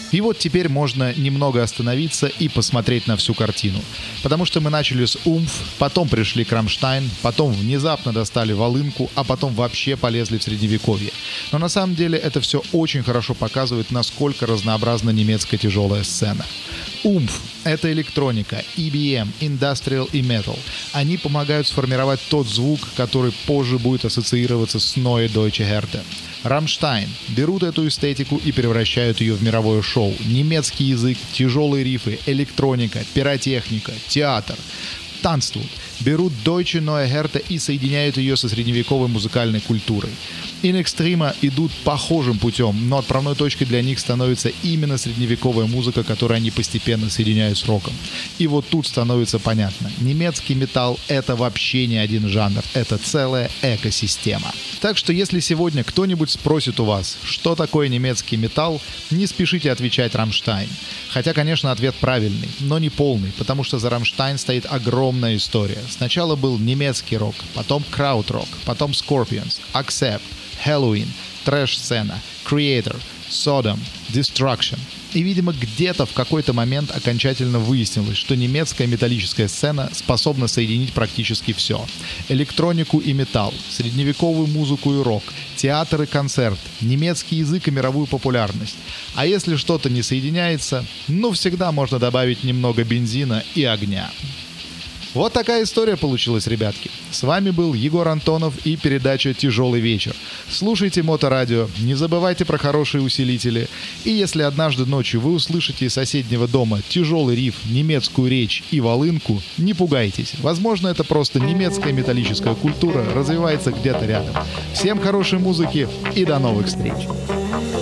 И вот теперь можно немного остановиться и посмотреть на всю картину. Потому что мы начали с Умф, потом пришли к Рамштайн, потом внезапно достали волынку, а потом вообще полезли в средневековье. Но на самом деле это все очень хорошо показывает, насколько разнообразна немецкая тяжелая сцена. Умф — это электроника, EBM, Industrial и Metal. Они помогают сформировать тот звук, который позже будет ассоциироваться с Neue Deutsche Härte. Рамштайн берут эту эстетику и превращают ее в мировое шоу. Немецкий язык, тяжелые рифы, электроника, пиротехника, театр. Танцтут берут Deutsche Neue Härte и соединяют ее со средневековой музыкальной культурой. In Extrema идут похожим путем, но отправной точкой для них становится именно средневековая музыка, которую они постепенно соединяют с роком. И вот тут становится понятно, немецкий металл — это вообще не один жанр, это целая экосистема. Так что если сегодня кто-нибудь спросит у вас, что такое немецкий металл, не спешите отвечать «Рамштайн». Хотя, конечно, ответ правильный, но не полный, потому что за «Рамштайн» стоит огромная история. Сначала был немецкий рок, потом крауд-рок, потом Scorpions, Accept, Halloween, трэш-сцена, Creator, Sodom, Destruction. И, видимо, где-то в какой-то момент окончательно выяснилось, что немецкая металлическая сцена способна соединить практически все. Электронику и металл, средневековую музыку и рок, театр и концерт, немецкий язык и мировую популярность. А если что-то не соединяется, всегда можно добавить немного бензина и огня. Вот такая история получилась, ребятки. С вами был Егор Антонов и передача «Тяжелый вечер». Слушайте Моторадио, не забывайте про хорошие усилители. И если однажды ночью вы услышите из соседнего дома тяжелый риф, немецкую речь и волынку, не пугайтесь. Возможно, это просто немецкая металлическая культура развивается где-то рядом. Всем хорошей музыки и до новых встреч!